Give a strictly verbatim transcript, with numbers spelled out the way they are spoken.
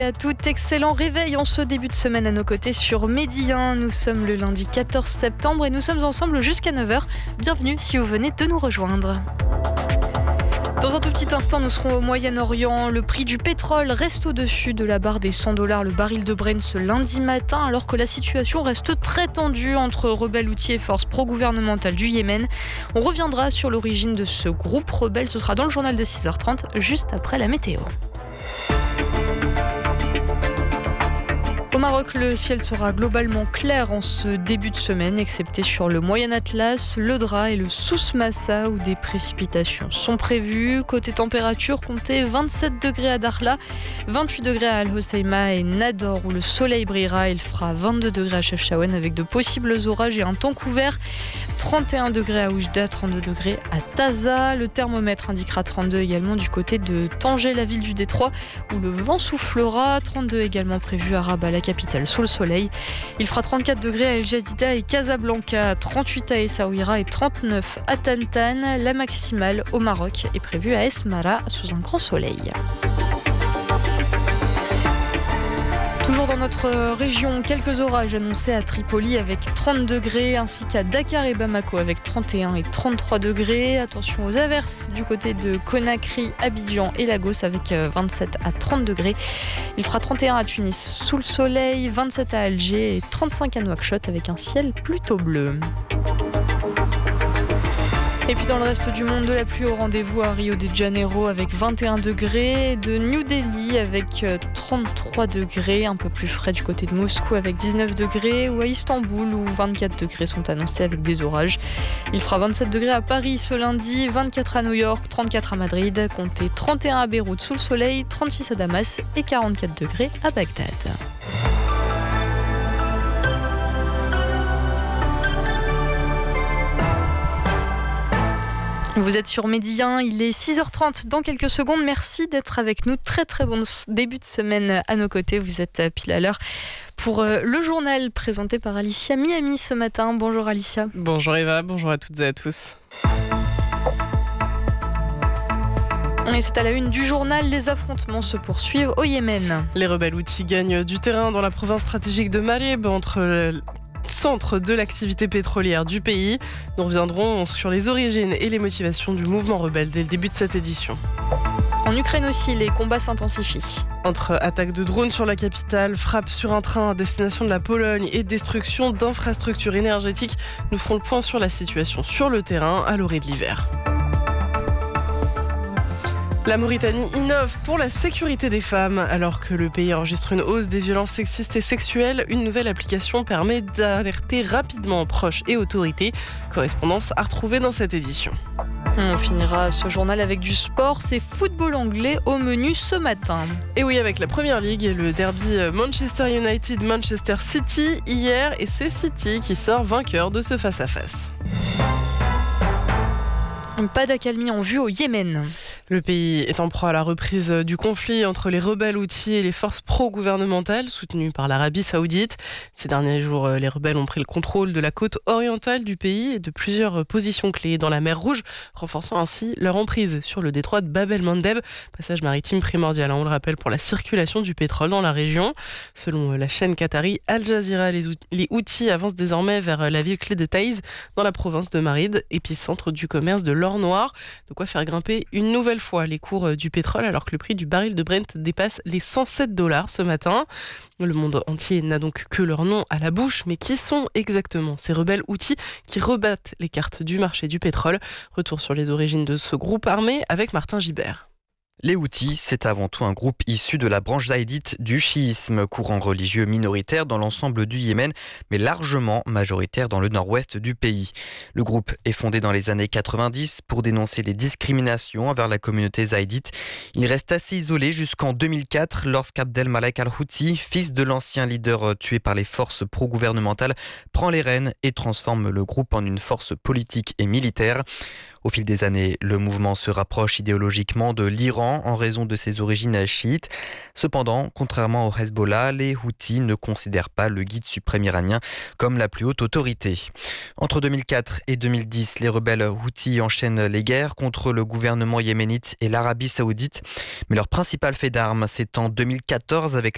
À tout excellent réveil en ce début de semaine à nos côtés sur Midi un. Nous sommes le lundi quatorze septembre et nous sommes ensemble jusqu'à neuf heures. Bienvenue si vous venez de nous rejoindre. Dans un tout petit instant, nous serons au Moyen-Orient. Le prix du pétrole reste au-dessus de la barre des cent dollars le baril de Brent ce lundi matin, alors que la situation reste très tendue entre rebelles houthis et forces pro-gouvernementales du Yémen. On reviendra sur l'origine de ce groupe rebelle. Ce sera dans le journal de six heures trente, juste après la météo. Au Maroc, le ciel sera globalement clair en ce début de semaine, excepté sur le Moyen Atlas, le Dra et le Souss Massa, où des précipitations sont prévues. Côté température, comptez vingt-sept degrés à Dakhla, vingt-huit degrés à Al Hoceima et Nador, où le soleil brillera. Il fera vingt-deux degrés à Chefchaouen avec de possibles orages et un temps couvert. trente et un degrés à Oujda, trente-deux degrés à Taza. Le thermomètre indiquera trente-deux également du côté de Tanger, la ville du Détroit, où le vent soufflera. trente-deux également prévu à Rabat, la capitale sous le soleil. Il fera trente-quatre degrés à El Jadida et Casablanca, trente-huit à Essaouira et trente-neuf à Tantan. La maximale au Maroc est prévue à Esmara sous un grand soleil. Toujours dans notre région, quelques orages annoncés à Tripoli avec trente degrés, ainsi qu'à Dakar et Bamako avec trente et un et trente-trois degrés. Attention aux averses du côté de Conakry, Abidjan et Lagos avec vingt-sept à trente degrés. Il fera trente et un à Tunis sous le soleil, vingt-sept à Alger et trente-cinq à Nouakchott avec un ciel plutôt bleu. Et puis dans le reste du monde, de la pluie au rendez-vous à Rio de Janeiro avec vingt et un degrés, de New Delhi avec trente-trois degrés, un peu plus frais du côté de Moscou avec dix-neuf degrés, ou à Istanbul où vingt-quatre degrés sont annoncés avec des orages. Il fera vingt-sept degrés à Paris ce lundi, vingt-quatre à New York, trente-quatre à Madrid, comptez trente et un à Beyrouth sous le soleil, trente-six à Damas et quarante-quatre degrés à Bagdad. Vous êtes sur Midi un, il est six heures trente dans quelques secondes. Merci d'être avec nous. Très très bon début de semaine à nos côtés. Vous êtes pile à l'heure pour le journal présenté par Alicia Miami ce matin. Bonjour Alicia. Bonjour Eva, bonjour à toutes et à tous. Et c'est à la une du journal, les affrontements se poursuivent au Yémen. Les rebelles houthis gagnent du terrain dans la province stratégique de Marib, entre centre de l'activité pétrolière du pays. Nous reviendrons sur les origines et les motivations du mouvement rebelle dès le début de cette édition. En Ukraine aussi, les combats s'intensifient. Entre attaques de drones sur la capitale, frappes sur un train à destination de la Pologne et destruction d'infrastructures énergétiques, nous ferons le point sur la situation sur le terrain à l'orée de l'hiver. La Mauritanie innove pour la sécurité des femmes. Alors que le pays enregistre une hausse des violences sexistes et sexuelles, une nouvelle application permet d'alerter rapidement proches et autorités. Correspondance à retrouver dans cette édition. On finira ce journal avec du sport, c'est football anglais au menu ce matin. Et oui, avec la Première Ligue et le derby Manchester United-Manchester City hier, et c'est City qui sort vainqueur de ce face-à-face. Pas d'accalmie en vue au Yémen. Le pays est en proie à la reprise du conflit entre les rebelles houthis et les forces pro-gouvernementales soutenues par l'Arabie Saoudite. Ces derniers jours, les rebelles ont pris le contrôle de la côte orientale du pays et de plusieurs positions clés dans la mer Rouge, renforçant ainsi leur emprise sur le détroit de Bab el-Mandeb, passage maritime primordial, on le rappelle, pour la circulation du pétrole dans la région. Selon la chaîne qatari Al Jazeera, les Houthis avancent désormais vers la ville clé de Taïz, dans la province de Marib, épicentre du commerce de l'or noir. De quoi faire grimper une nouvelle fois les cours du pétrole alors que le prix du baril de Brent dépasse les cent sept dollars ce matin. Le monde entier n'a donc que leur nom à la bouche, mais qui sont exactement ces rebelles houthis qui rebattent les cartes du marché du pétrole? Retour sur les origines de ce groupe armé avec Martin Gibert. Les Houthis, c'est avant tout un groupe issu de la branche zaïdite du chiisme, courant religieux minoritaire dans l'ensemble du Yémen, mais largement majoritaire dans le nord-ouest du pays. Le groupe est fondé dans les années quatre-vingt-dix pour dénoncer les discriminations envers la communauté zaïdite. Il reste assez isolé jusqu'en deux mille quatre, lorsqu'Abdel Malek al-Houthi, fils de l'ancien leader tué par les forces pro-gouvernementales, prend les rênes et transforme le groupe en une force politique et militaire. Au fil des années, le mouvement se rapproche idéologiquement de l'Iran en raison de ses origines chiites. Cependant, contrairement au Hezbollah, les Houthis ne considèrent pas le guide suprême iranien comme la plus haute autorité. Entre deux mille quatre et deux mille dix, les rebelles Houthis enchaînent les guerres contre le gouvernement yéménite et l'Arabie saoudite. Mais leur principal fait d'armes, c'est en deux mille quatorze avec